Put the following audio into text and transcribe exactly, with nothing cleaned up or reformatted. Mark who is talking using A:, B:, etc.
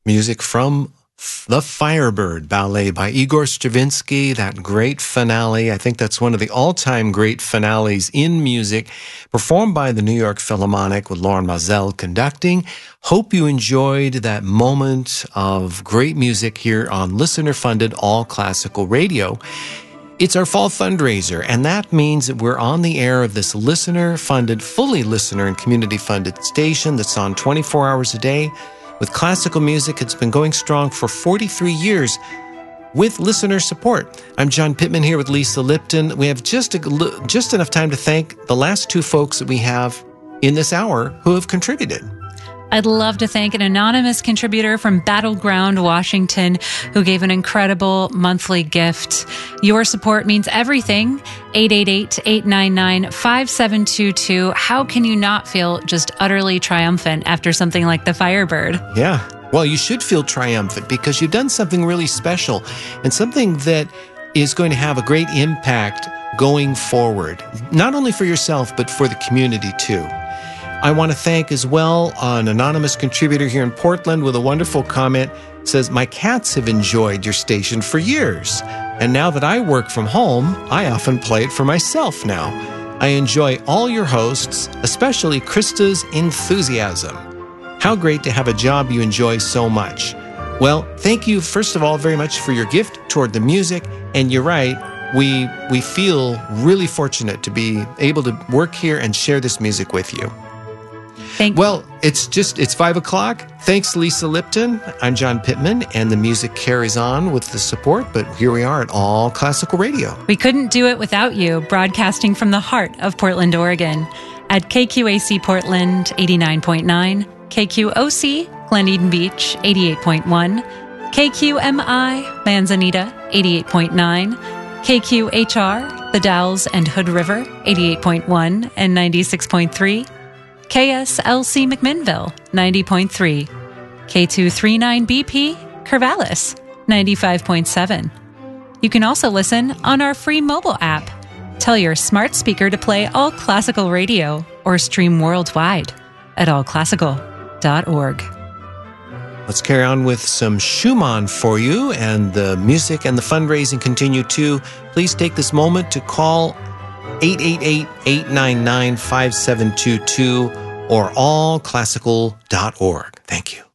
A: Music from The Firebird Ballet by Igor Stravinsky, that great finale. I think that's one of the all-time great finales in music, performed by the New York Philharmonic with Lauren Mazel conducting. Hope you enjoyed that moment of great music here on listener-funded All Classical Radio. It's our fall fundraiser, and that means that we're on the air of this listener-funded, fully listener and community-funded station that's on twenty-four hours a day. With classical music, it's been going strong for forty-three years with listener support. I'm John Pittman here with Lisa Lipton. We have just a, just enough time to thank the last two folks that we have in this hour who have contributed.
B: I'd love to thank an anonymous contributor from Battleground, Washington, who gave an incredible monthly gift. Your support means everything. eight eight eight, eight nine nine, five seven two two. How can you not feel just utterly triumphant after something like The Firebird?
A: Yeah. Well, you should feel triumphant because you've done something really special and something that is going to have a great impact going forward, not only for yourself, but for the community too. I want to thank as well an anonymous contributor here in Portland with a wonderful comment. It says, my cats have enjoyed your station for years. And now that I work from home, I often play it for myself now. I enjoy all your hosts, especially Krista's enthusiasm. How great to have a job you enjoy so much. Well, thank you, first of all, very much for your gift toward the music. And you're right, we, we feel really fortunate to be able to work here and share this music with you.
B: Thank
A: well, it's just, it's five o'clock. Thanks, Lisa Lipton. I'm John Pittman, and the music carries on with the support, but here we are at All Classical Radio.
B: We couldn't do it without you, broadcasting from the heart of Portland, Oregon, at K Q A C Portland eighty-nine point nine, K Q O C Glen Eden Beach eighty-eight point one, K Q M I Manzanita eighty-eight point nine, K Q H R The Dalles and Hood River eighty-eight point one and ninety-six point three, K S L C McMinnville, ninety point three. K two thirty-nine B P, Corvallis, ninety-five point seven. You can also listen on our free mobile app. Tell your smart speaker to play All Classical Radio or stream worldwide at all classical dot org.
A: Let's carry on with some Schumann for you, and the music and the fundraising continue too. Please take this moment to call eight eight eight, eight nine nine, five seven two two or all classical dot org. Thank you.